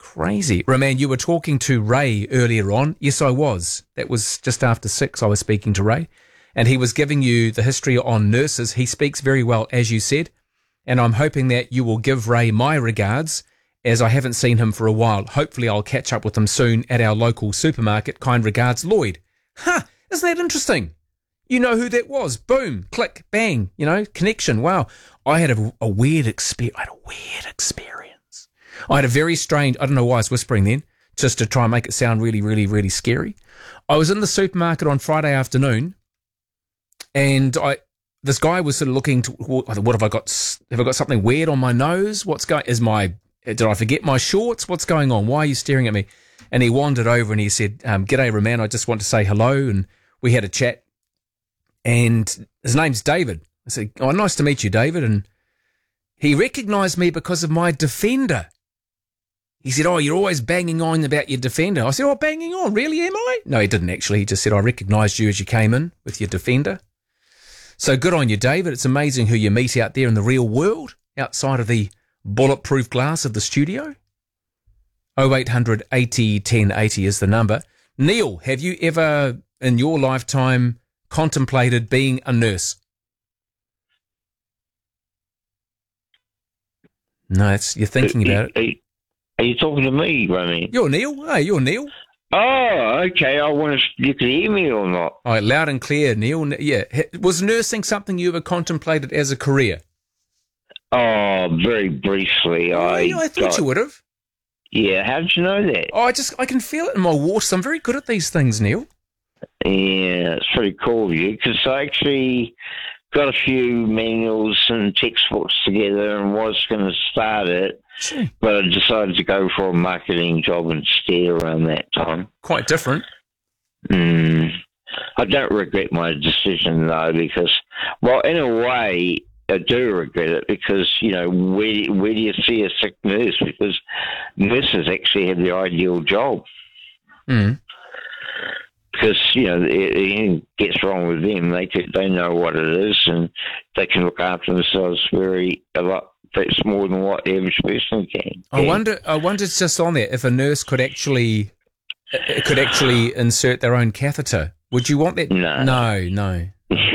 Crazy. Roman, you were talking to Ray earlier on. Yes, I was. That was just after 6. I was speaking to Ray, and he was giving you the history on nurses. He speaks very well, as you said, and I'm hoping that you will give Ray my regards, as I haven't seen him for a while. Hopefully I'll catch up with him soon at our local supermarket. Kind regards, Lloyd. Isn't that interesting? You know who that was. Boom, click, bang, connection. Wow. I had a weird experience. I had a very strange, I don't know why I was whispering then, just to try and make it sound really, really, really scary. I was in the supermarket on Friday afternoon, and this guy was sort of looking to, what have I got? Have I got something weird on my nose? Did I forget my shorts? What's going on? Why are you staring at me? And he wandered over and he said, "G'day, Roman, I just want to say hello." And we had a chat, and his name's David. I said, "Oh, nice to meet you, David." And he recognised me because of my Defender. He said, "Oh, you're always banging on about your Defender." I said, "Oh, banging on? Really, am I?" No, he didn't actually. He just said, "I recognised you as you came in with your Defender." So good on you, David. It's amazing who you meet out there in the real world, outside of the bulletproof glass of the studio. 0800 80 1080 is the number. Neil, have you ever in your lifetime contemplated being a nurse? No, you're thinking about it. Are you talking to me, Romy? You're Neil. Hey, you're Neil. Oh, okay. I wonder if you could hear me or not. All right, loud and clear, Neil. Yeah. Was nursing something you ever contemplated as a career? Oh, very briefly. I thought you would have. Yeah, how did you know that? Oh, I can feel it in my waters. I'm very good at these things, Neil. Yeah, it's pretty cool of you, because I actually got a few manuals and textbooks together and was going to start it, but I decided to go for a marketing job instead around that time. Quite different. I don't regret my decision, though, because, well, in a way, I do regret it because, where do you see a sick nurse? Because nurses actually have the ideal job. Because, anything gets wrong with them, they know what it is and they can look after themselves that's more than what the average person can. I wonder just on that, if a nurse could actually insert their own catheter. Would you want that? No.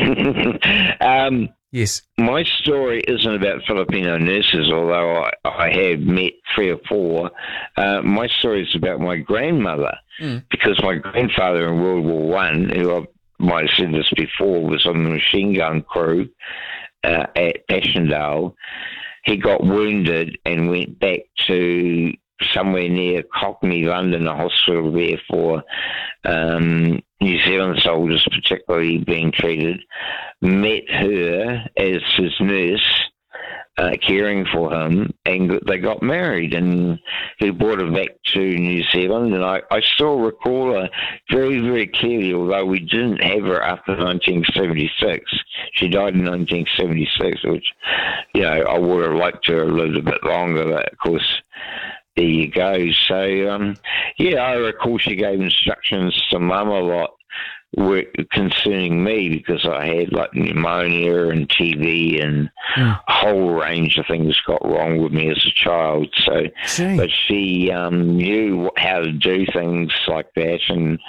Yes. My story isn't about Filipino nurses, although I have met 3 or 4. My story is about my grandmother, because my grandfather in World War One, who I might have said this before, was on the machine gun crew at Passchendaele. He got wounded and went back to somewhere near Cockney, London, a hospital there for New Zealand soldiers particularly being treated, met her as his nurse, caring for him, and they got married, and he brought her back to New Zealand, and I still recall her very, very clearly, although we didn't have her after 1976. She died in 1976, which, I would have liked to have lived a bit longer, but of course, there you go. So, I recall she gave instructions to Mum a lot concerning me because I had pneumonia and TB and a whole range of things got wrong with me as a child. So, but she knew how to do things like that, and